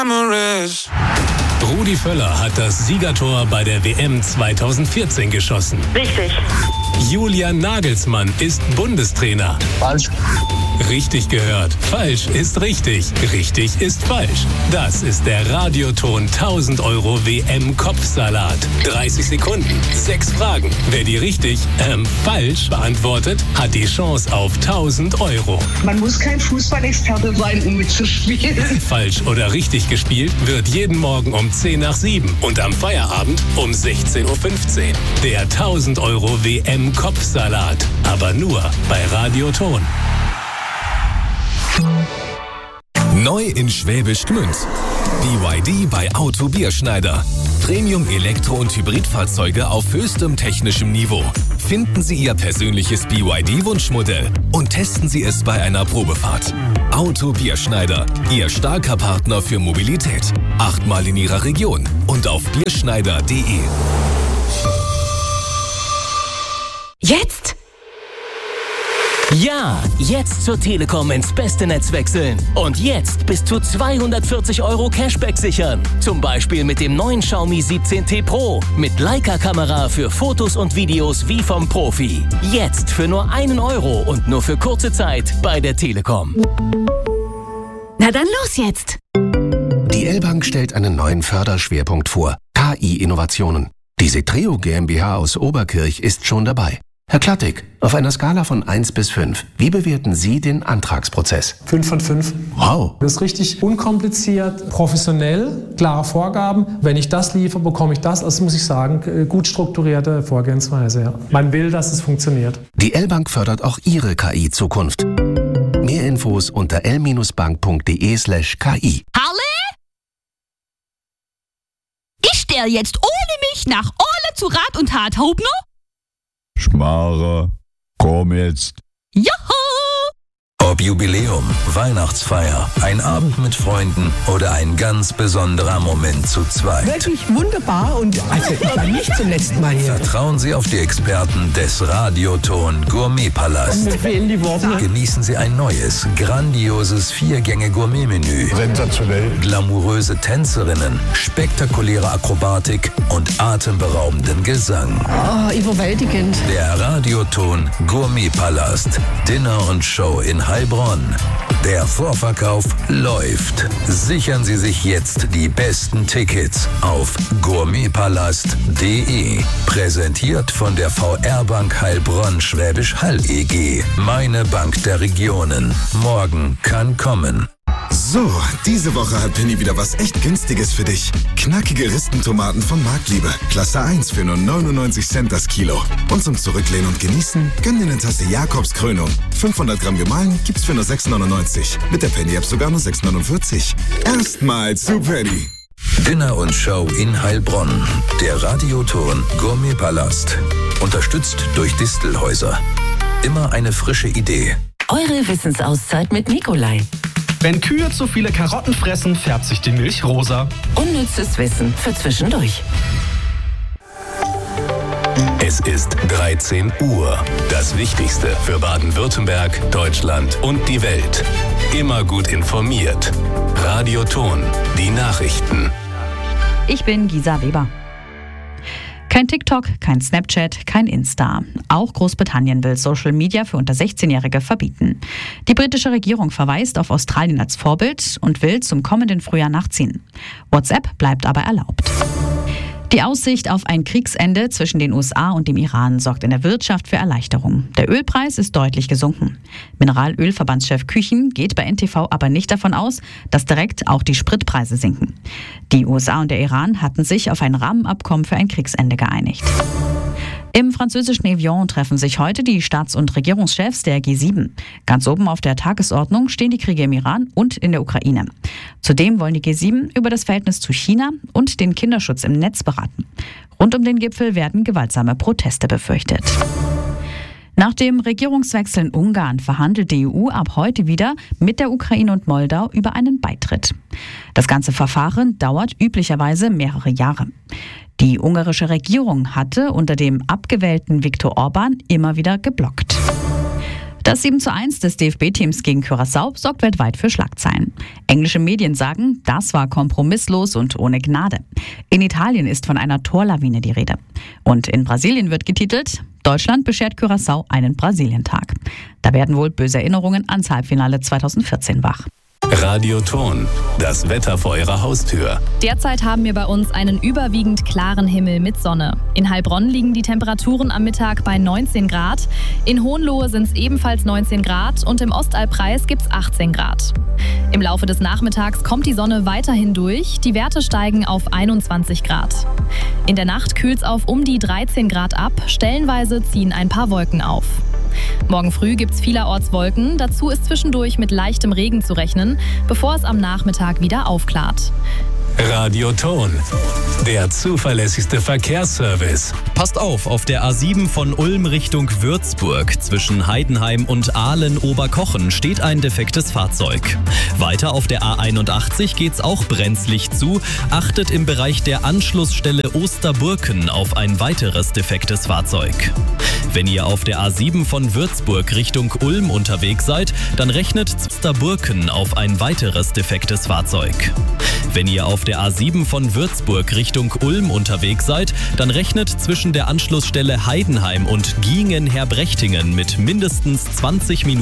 Rudi Völler hat das Siegertor bei der WM 2014 geschossen. Richtig. Julian Nagelsmann ist Bundestrainer. Falsch. Richtig gehört. Falsch ist richtig. Richtig ist falsch. Das ist der Radioton 1000 € WM-Kopfsalat. 30 Sekunden, 6 Fragen. Wer die richtig, falsch beantwortet, hat die Chance auf 1000 €. Man muss kein Fußballexperte sein, um mitzuspielen. Falsch oder richtig gespielt wird jeden Morgen um 7:10 und am Feierabend um 16:15 Uhr. Der 1000 € WM-Kopfsalat. Aber nur bei Radioton. Neu in Schwäbisch Gmünd. BYD bei Auto Bierschneider. Premium Elektro- und Hybridfahrzeuge auf höchstem technischem Niveau. Finden Sie Ihr persönliches BYD-Wunschmodell und testen Sie es bei einer Probefahrt. Auto Bierschneider, Ihr starker Partner für Mobilität. 8-mal in Ihrer Region und auf bierschneider.de. Jetzt? Ja, jetzt zur Telekom ins beste Netz wechseln. Und jetzt bis zu 240 € Cashback sichern. Zum Beispiel mit dem neuen Xiaomi 17T Pro. Mit Leica-Kamera für Fotos und Videos wie vom Profi. Jetzt für nur 1 € und nur für kurze Zeit bei der Telekom. Na dann los jetzt! Die L-Bank stellt einen neuen Förderschwerpunkt vor. KI-Innovationen. Die Setreo GmbH aus Oberkirch ist schon dabei. Herr Klattig, auf einer Skala von 1 bis 5, wie bewerten Sie den Antragsprozess? 5 von 5. Wow. Das ist richtig unkompliziert, professionell, klare Vorgaben. Wenn ich das liefere, bekomme ich das. Also muss ich sagen, gut strukturierte Vorgehensweise. Ja. Man will, dass es funktioniert. Die L-Bank fördert auch Ihre KI-Zukunft. Mehr Infos unter l-bank.de/ki. Halle? Ich stell jetzt ohne mich nach Orle zu Rat und Tat, Hobner? Schmarre, komm jetzt. Joho! Ob Jubiläum, Weihnachtsfeier, ein Abend mit Freunden oder ein ganz besonderer Moment zu zweit. Wirklich wunderbar und also nicht zum letzten Mal hier. Vertrauen Sie auf die Experten des Radioton Gourmetpalast. Mir fehlen die Worte. Genießen Sie ein neues, grandioses 4-Gänge-Gourmet-Menü. Sensationell. Glamouröse Tänzerinnen, spektakuläre Akrobatik und atemberaubenden Gesang. Oh, überwältigend. Der Radioton Gourmetpalast. Dinner und Show in Heilbronn. Der Vorverkauf läuft. Sichern Sie sich jetzt die besten Tickets auf gourmetpalast.de. Präsentiert von der VR Bank Heilbronn Schwäbisch Hall EG. Meine Bank der Regionen. Morgen kann kommen. So, diese Woche hat Penny wieder was echt Günstiges für dich. Knackige Ristentomaten von Marktliebe. Klasse 1 für nur 99 Cent das Kilo. Und zum Zurücklehnen und Genießen, gönn dir eine Tasse Jakobs Krönung. 500 Gramm gemahlen gibt's für nur 6,99. Mit der Penny-App sogar nur 6,49. Erstmals zu Penny. Dinner und Show in Heilbronn. Der Radioton Gourmetpalast. Unterstützt durch Distelhäuser. Immer eine frische Idee. Eure Wissensauszeit mit Nikolai. Wenn Kühe zu viele Karotten fressen, färbt sich die Milch rosa. Unnützes Wissen für zwischendurch. Es ist 13 Uhr. Das Wichtigste für Baden-Württemberg, Deutschland und die Welt. Immer gut informiert. Radioton, die Nachrichten. Ich bin Gisa Weber. Kein TikTok, kein Snapchat, kein Insta. Auch Großbritannien will Social Media für unter 16-Jährige verbieten. Die britische Regierung verweist auf Australien als Vorbild und will zum kommenden Frühjahr nachziehen. WhatsApp bleibt aber erlaubt. Die Aussicht auf ein Kriegsende zwischen den USA und dem Iran sorgt in der Wirtschaft für Erleichterung. Der Ölpreis ist deutlich gesunken. Mineralölverbandschef Küchen geht bei NTV aber nicht davon aus, dass direkt auch die Spritpreise sinken. Die USA und der Iran hatten sich auf ein Rahmenabkommen für ein Kriegsende geeinigt. Im französischen Evian treffen sich heute die Staats- und Regierungschefs der G7. Ganz oben auf der Tagesordnung stehen die Kriege im Iran und in der Ukraine. Zudem wollen die G7 über das Verhältnis zu China und den Kinderschutz im Netz beraten. Rund um den Gipfel werden gewaltsame Proteste befürchtet. Nach dem Regierungswechsel in Ungarn verhandelt die EU ab heute wieder mit der Ukraine und Moldau über einen Beitritt. Das ganze Verfahren dauert üblicherweise mehrere Jahre. Die ungarische Regierung hatte unter dem abgewählten Viktor Orban immer wieder geblockt. Das 7:1 des DFB-Teams gegen Curaçao sorgt weltweit für Schlagzeilen. Englische Medien sagen, das war kompromisslos und ohne Gnade. In Italien ist von einer Torlawine die Rede. Und in Brasilien wird getitelt, Deutschland beschert Curaçao einen Brasilientag. Da werden wohl böse Erinnerungen ans Halbfinale 2014 wach. Radioton, das Wetter vor Ihrer Haustür. Derzeit haben wir bei uns einen überwiegend klaren Himmel mit Sonne. In Heilbronn liegen die Temperaturen am Mittag bei 19 Grad. In Hohenlohe sind es ebenfalls 19 Grad und im Ostalbkreis gibt es 18 Grad. Im Laufe des Nachmittags kommt die Sonne weiterhin durch. Die Werte steigen auf 21 Grad. In der Nacht kühlt es auf um die 13 Grad ab. Stellenweise ziehen ein paar Wolken auf. Morgen früh gibt es vielerorts Wolken, dazu ist zwischendurch mit leichtem Regen zu rechnen, bevor es am Nachmittag wieder aufklart. Radioton, der zuverlässigste Verkehrsservice. Passt auf der A7 von Ulm Richtung Würzburg zwischen Heidenheim und Aalen-Oberkochen steht ein defektes Fahrzeug. Weiter auf der A81 geht's auch brenzlig zu. Achtet im Bereich der Anschlussstelle Osterburken auf ein weiteres defektes Fahrzeug. Wenn ihr auf der A7 von Würzburg Richtung Ulm unterwegs seid, dann rechnet Osterburken auf ein weiteres defektes Fahrzeug. Wenn ihr auf der A7 von Würzburg Richtung Ulm unterwegs seid, dann rechnet zwischen der Anschlussstelle Heidenheim und Giengen-Herbrechtingen mit mindestens 20 Minuten